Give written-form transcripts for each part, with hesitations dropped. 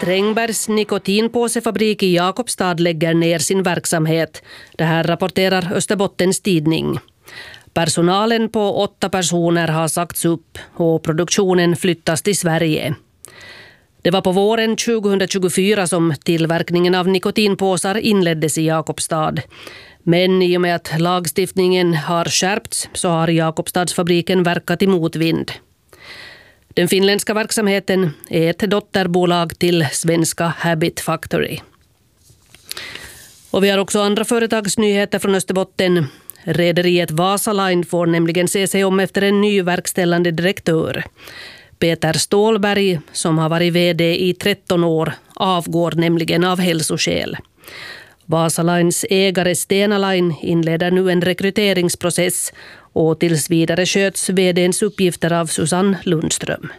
Strängbergs nikotinpåsefabrik i Jakobstad lägger ner sin verksamhet. Det här rapporterar Österbottens tidning. Personalen på 8 personer har sagts upp och produktionen flyttas till Sverige. Det var på våren 2024 som tillverkningen av nikotinpåsar inleddes i Jakobstad. Men i och med att lagstiftningen har skärpts så har Jakobstadsfabriken verkat i motvind. Den finländska verksamheten är ett dotterbolag till svenska Habit Factory. Och vi har också andra företagsnyheter från Österbotten. Rederiet Vasaline får nämligen se sig om efter en ny verkställande direktör. Peter Stålberg, som har varit vd i 13 år, avgår nämligen av hälsoskäl. Vasalines ägare Stena Line inleder nu en rekryteringsprocess och tills vidare sköts vd:ns uppgifter av Susanne Lundström.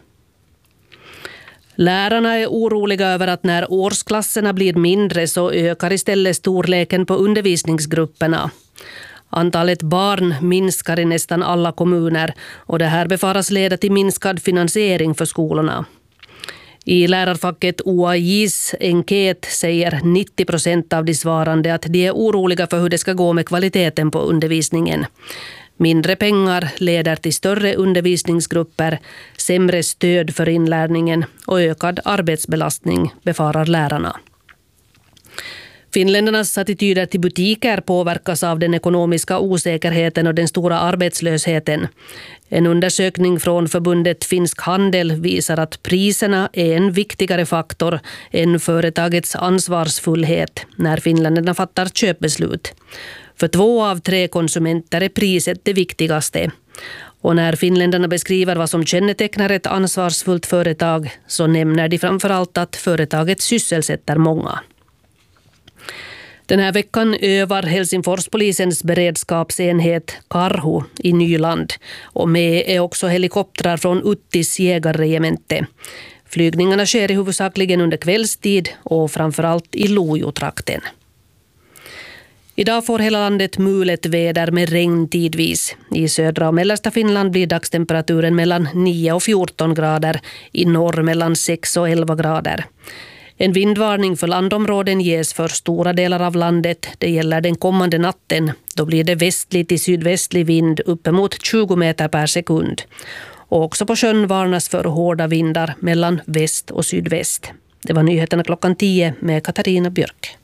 Lärarna är oroliga över att när årsklasserna blir mindre så ökar istället storleken på undervisningsgrupperna. Antalet barn minskar i nästan alla kommuner och det här befaras leda till minskad finansiering för skolorna. I lärarfacket OAJs enkät säger 90% av de svarande att de är oroliga för hur det ska gå med kvaliteten på undervisningen. Mindre pengar leder till större undervisningsgrupper, sämre stöd för inlärningen och ökad arbetsbelastning, befarar lärarna. Finländarnas attityder till butiker påverkas av den ekonomiska osäkerheten och den stora arbetslösheten. En undersökning från förbundet Finsk Handel visar att priserna är en viktigare faktor än företagets ansvarsfullhet när finländarna fattar köpbeslut. För 2 av 3 konsumenter är priset det viktigaste. Och när finländarna beskriver vad som kännetecknar ett ansvarsfullt företag så nämner de framförallt att företaget sysselsätter många. Den här veckan övar Helsingforspolisens beredskapsenhet Karhu i Nyland och med är också helikoptrar från Uttis jägarregemente. Flygningarna sker i huvudsakligen under kvällstid och framförallt i Lojotrakten. Idag får hela landet mulet väder med regn tidvis. I södra och mellersta Finland blir dagstemperaturen mellan 9 och 14 grader, i norr mellan 6 och 11 grader. En vindvarning för landområden ges för stora delar av landet. Det gäller den kommande natten. Då blir det västlig till sydvästlig vind uppemot 20 meter per sekund. Och också på sjön varnas för hårda vindar mellan väst och sydväst. Det var nyheterna klockan 10 med Katarina Björk.